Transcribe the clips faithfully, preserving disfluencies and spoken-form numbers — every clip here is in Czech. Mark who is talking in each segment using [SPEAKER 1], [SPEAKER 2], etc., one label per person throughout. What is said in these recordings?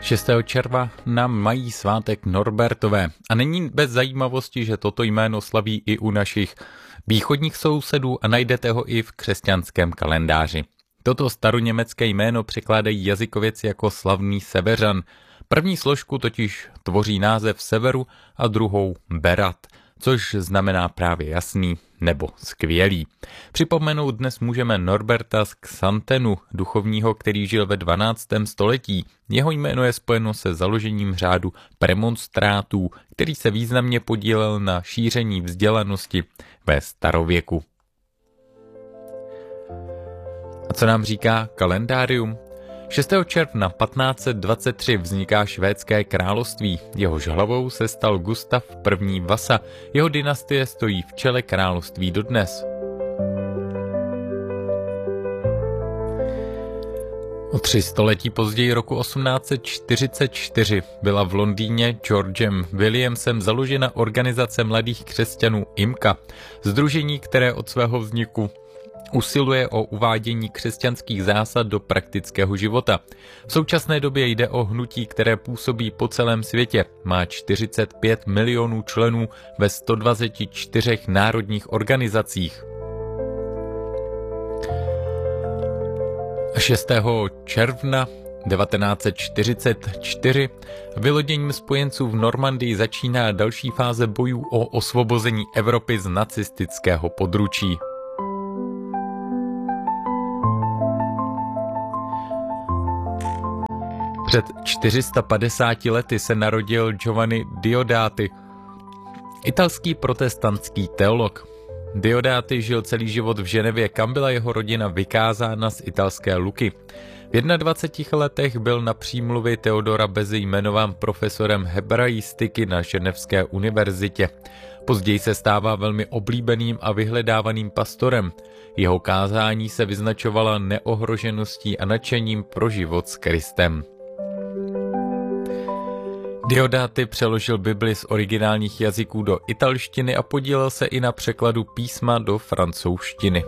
[SPEAKER 1] šestého června nám mají svátek Norbertové a není bez zajímavosti, že toto jméno slaví i u našich východních sousedů a najdete ho i v křesťanském kalendáři. Toto staroněmecké jméno překládají jazykovědci jako slavný Seveřan. První složku totiž tvoří název severu a druhou Berat, což znamená právě jasný nebo skvělý. Připomenout dnes můžeme Norberta z Xantenu, duchovního, který žil ve dvanáctém století. Jeho jméno je spojeno se založením řádu premonstrátů, který se významně podílel na šíření vzdělanosti ve starověku. A co nám říká kalendárium? šestého června patnáct set dvacet tři vzniká švédské království. Jehož hlavou se stal Gustav I. Vasa. Jeho dynastie stojí v čele království dodnes. O tři století později roku osmnáct set čtyřicet čtyři byla v Londýně Georgem Williamsem založena organizace mladých křesťanů I M C A, sdružení, které od svého vzniku usiluje o uvádění křesťanských zásad do praktického života. V současné době jde o hnutí, které působí po celém světě. Má čtyřicet pět milionů členů ve sto dvacet čtyři národních organizacích. šestého června devatenáct set čtyřicet čtyři vyloděním spojenců v Normandii začíná další fáze bojů o osvobození Evropy z nacistického područí. Před čtyři sta padesáti lety se narodil Giovanni Diodati, italský protestantský teolog. Diodati žil celý život v Ženevě, kam byla jeho rodina vykázána z italské Luky. V dvaceti jedné letech byl na přímluvy Teodora Bezy jmenován profesorem hebraistiky na Ženevské univerzitě. Později se stává velmi oblíbeným a vyhledávaným pastorem. Jeho kázání se vyznačovala neohrožeností a nadšením pro život s Kristem. Diodati přeložil Bibli z originálních jazyků do italštiny a podílel se i na překladu písma do francouzštiny.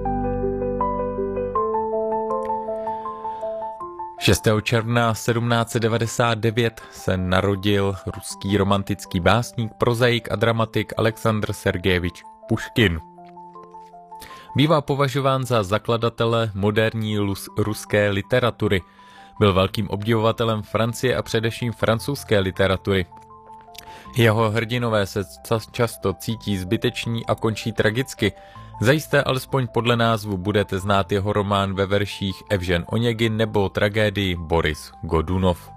[SPEAKER 1] šestého června sedmnáct set devadesát devět se narodil ruský romantický básník, prozaik a dramatik Alexandr Sergejevič Puškin. Bývá považován za zakladatele moderní ruské literatury. Byl velkým obdivovatelem Francie a především francouzské literatury. Jeho hrdinové se často cítí zbyteční a končí tragicky. Zajisté alespoň podle názvu budete znát jeho román ve verších Evžen Oněgin nebo tragédii Boris Godunov.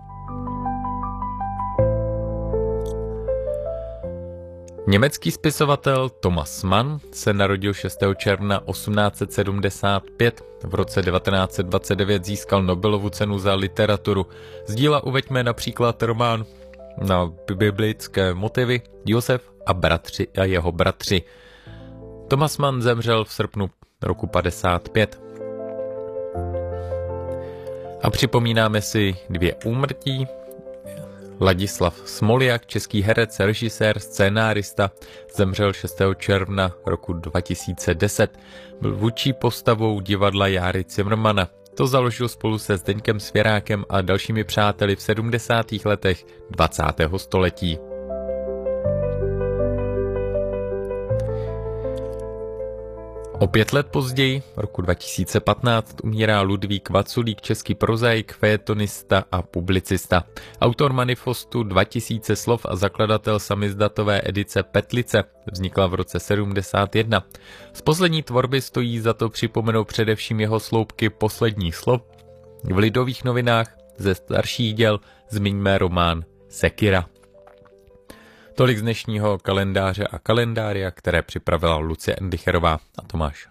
[SPEAKER 1] Německý spisovatel Thomas Mann se narodil šestého června osmnáct set sedmdesát pět. V roce devatenáct set dvacet devět získal Nobelovu cenu za literaturu. Z díla uveďme například román na biblické motivy Josef a, bratři, a jeho bratři. Thomas Mann zemřel v srpnu roku padesát pět. A připomínáme si dvě úmrtí. Ladislav Smoljak, český herec, režisér, scénárista, zemřel šestého června roku dva tisíce deset. Byl vůdčí postavou divadla Járy Cimrmana. To založil spolu se Zdeňkem Svěrákem a dalšími přáteli v sedmdesátých letech dvacátého století. O pět let později, roku dva tisíce patnáct, umírá Ludvík Vaculík, český prozaik, fejetonista a publicista. Autor manifestu dva tisíce slov a zakladatel samizdatové edice Petlice, vznikla v roce sedmdesát jedna. Z poslední tvorby stojí za to připomenout především jeho sloupky Posledních slov. V Lidových novinách ze starších děl zmiňme román Sekira. Tolik z dnešního kalendáře a kalendária, které připravila Lucie Endicherová a Tomáš